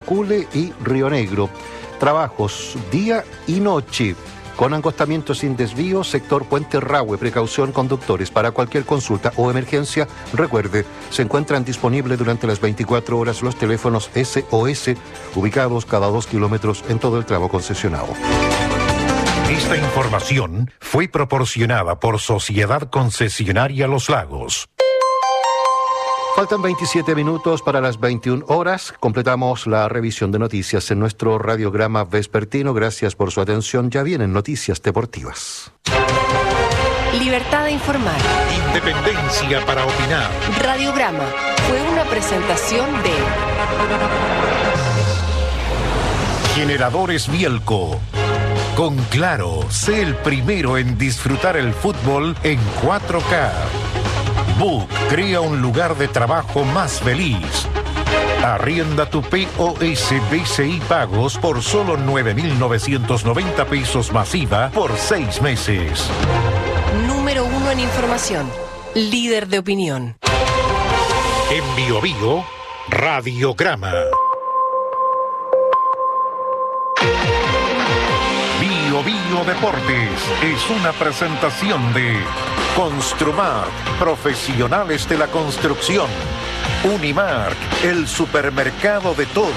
Macule y Río Negro. Trabajos día y noche, con acostamiento sin desvío, sector Puente Rahue. Precaución, conductores. Para cualquier consulta o emergencia, recuerde, se encuentran disponibles durante las 24 horas los teléfonos SOS, ubicados cada 2 kilómetros en todo el tramo concesionado. Esta información fue proporcionada por Sociedad Concesionaria Los Lagos. Faltan 27 minutos para las 21 horas. Completamos la revisión de noticias en nuestro radiograma vespertino. Gracias por su atención. Ya vienen noticias deportivas. Libertad de informar. Independencia para opinar. Radiograma fue una presentación de Generadores Bielco. Con Claro, sé el primero en disfrutar el fútbol en 4K. Book crea un lugar de trabajo más feliz. Arrienda tu POS BCI Pagos por solo 9.990 pesos masiva por 6 meses. Número 1 en información. Líder de opinión. En Bio Bio, Radiograma. Bio Bio Deportes es una presentación de Construmar, profesionales de la construcción. Unimark, el supermercado de todos.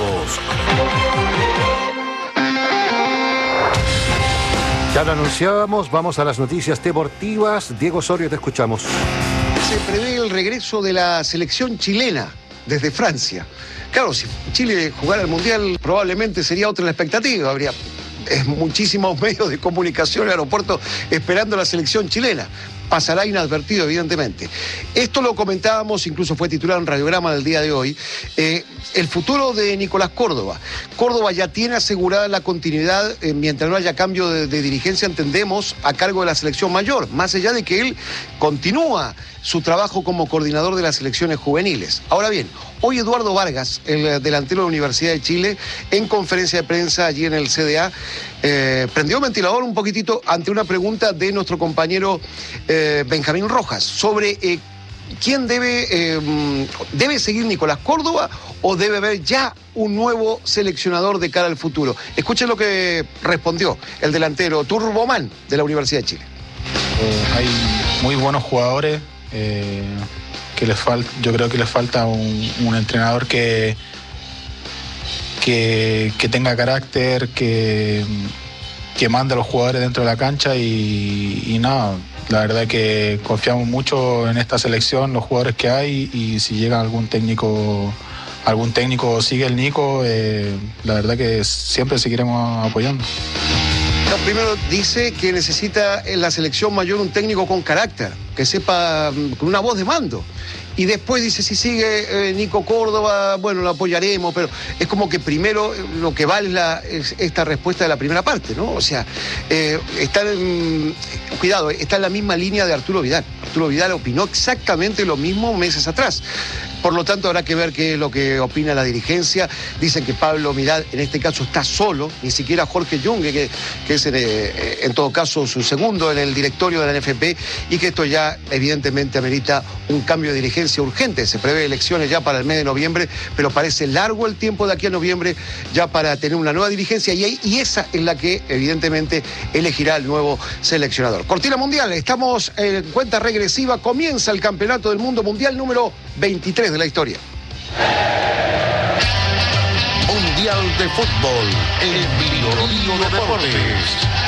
Ya lo anunciábamos, vamos a las noticias deportivas. Diego Osorio, te escuchamos. Se prevé el regreso de la selección chilena desde Francia. Claro, si Chile jugara el Mundial probablemente sería otra la expectativa, habría muchísimos medios de comunicación en el aeropuerto esperando a la selección chilena. Pasará inadvertido, evidentemente. Esto lo comentábamos, incluso fue titular en Radiograma del día de hoy. El futuro de Nicolás Córdoba. Córdoba ya tiene asegurada la continuidad, mientras no haya cambio de dirigencia, entendemos, a cargo de la selección mayor, más allá de que él continúa su trabajo como coordinador de las selecciones juveniles. Ahora bien, hoy Eduardo Vargas, el delantero de la Universidad de Chile, en conferencia de prensa allí en el CDA, prendió el ventilador un poquitito ante una pregunta de nuestro compañero Benjamín Rojas sobre quién debe seguir Nicolás Córdoba o debe haber ya un nuevo seleccionador de cara al futuro. Escuchen lo que respondió el delantero Turboman de la Universidad de Chile. Hay muy buenos jugadores. Yo creo que les falta un entrenador que tenga carácter, que mande a los jugadores dentro de la cancha y nada, la verdad que confiamos mucho en esta selección, los jugadores que hay, y si llega algún técnico sigue el Nico, la verdad que siempre seguiremos apoyando. Primero dice que necesita en la selección mayor un técnico con carácter, que sepa, con una voz de mando. Y después dice, si sigue Nico Córdoba, bueno, lo apoyaremos, pero es como que primero lo que vale es esta respuesta de la primera parte, ¿no? O sea, está en la misma línea de Arturo Vidal. Arturo Vidal opinó exactamente lo mismo meses atrás. Por lo tanto, habrá que ver qué es lo que opina la dirigencia. Dicen que Pablo Mirad, en este caso, está solo, ni siquiera Jorge Junge, que es en todo caso su segundo en el directorio de la NFP, y que esto ya evidentemente amerita un cambio de dirigencia urgente. Se prevé elecciones ya para el mes de noviembre, pero parece largo el tiempo de aquí a noviembre ya para tener una nueva dirigencia, y esa es la que evidentemente elegirá el nuevo seleccionador. Cortina mundial, estamos en cuenta regresiva, comienza el Campeonato del Mundo Mundial número 23 de la historia. Mundial de Fútbol en Bio Bio Deportes.